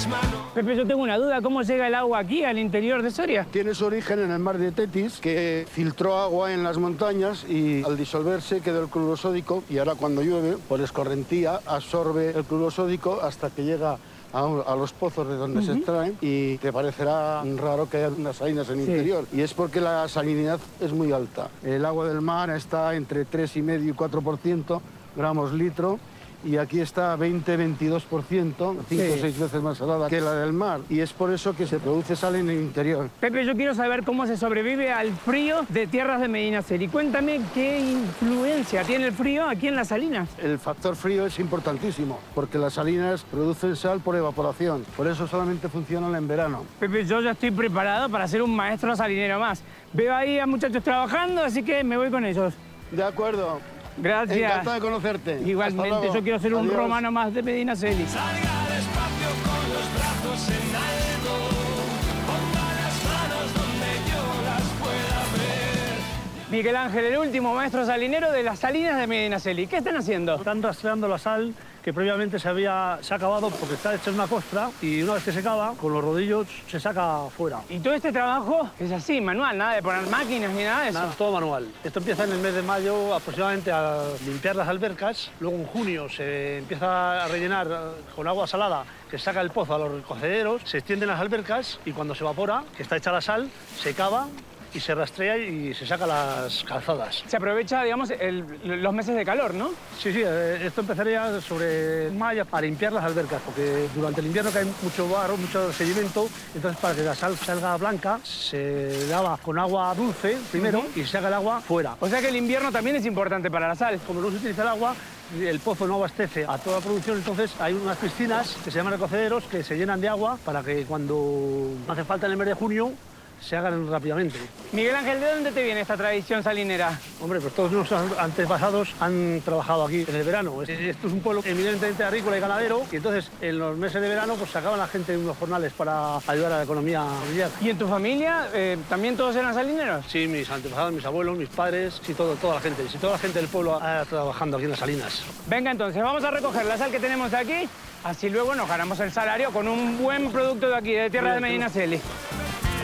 Pepe, yo tengo una duda. ¿Cómo llega el agua aquí, al interior de Soria? Tiene su origen en el mar de Tetis, que filtró agua en las montañas y al disolverse quedó el cloruro sódico y ahora cuando llueve, por escorrentía, absorbe el cloruro sódico hasta que llega a los pozos de donde se extraen y te parecerá raro que haya unas salinas en el interior. Y es porque la salinidad es muy alta. El agua del mar está entre 3,5 y 4% gramos litro. Y aquí está 20-22%, 5 o 6 veces más salada que la del mar. Y es por eso que se produce sal en el interior. Pepe, yo quiero saber cómo se sobrevive al frío de tierras de Medinaceli. Cuéntame qué influencia tiene el frío aquí en las salinas. El factor frío es importantísimo, porque las salinas producen sal por evaporación. Por eso solamente funcionan en verano. Pepe, yo ya estoy preparado para ser un maestro salinero más. Veo ahí a muchachos trabajando, así que me voy con ellos. De acuerdo. Gracias. Encantado de conocerte. Igualmente, yo quiero ser un Adiós. romano más de Medinaceli. Salga despacio con los brazos en alto, ponga las manos donde yo las pueda ver. Miguel Ángel, el último maestro salinero de las salinas de Medinaceli. ¿Qué están haciendo? Están rastreando la sal que previamente se ha acabado porque está hecha en una costra y una vez que se acaba, con los rodillos se saca fuera. Y todo este trabajo es así, manual, nada de poner máquinas ni nada de eso. Nada, todo manual. Esto empieza en el mes de mayo aproximadamente a limpiar las albercas, luego en junio se empieza a rellenar con agua salada que saca el pozo a los recogederos, se extienden las albercas y cuando se evapora, que está hecha la sal, se cava y se rastrea y se saca las calzadas. Se aprovecha, digamos, los meses de calor, ¿no? Sí, esto empezaría sobre mayo a limpiar las albercas, porque durante el invierno cae mucho barro, mucho sedimento, entonces para que la sal salga blanca se lava con agua dulce primero y se saca el agua fuera. O sea que el invierno también es importante para la sal. Como no se utiliza el agua, el pozo no abastece a toda la producción, entonces hay unas piscinas que se llaman recogederos que se llenan de agua para que cuando hace falta en el mes de junio se hagan rápidamente. Miguel Ángel, ¿de dónde te viene esta tradición salinera? Hombre, pues todos nuestros antepasados han trabajado aquí en el verano. Esto es un pueblo eminentemente agrícola y ganadero y entonces en los meses de verano pues sacaban la gente unos jornales para ayudar a la economía familiar. ¿Y en tu familia también todos eran salineros? Sí, mis antepasados, mis abuelos, mis padres, sí, toda la gente. Sí, toda la gente del pueblo ha trabajando aquí en las salinas. Venga, entonces, vamos a recoger la sal que tenemos aquí, así luego nos ganamos el salario con un buen producto de aquí, de tierra de Medinaceli.